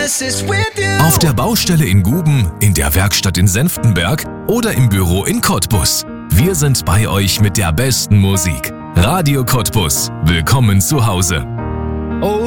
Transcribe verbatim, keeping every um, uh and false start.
Auf der Baustelle in Guben, in der Werkstatt in Senftenberg oder im Büro in Cottbus. Wir sind bei euch mit der besten Musik. Radio Cottbus. Willkommen zu Hause.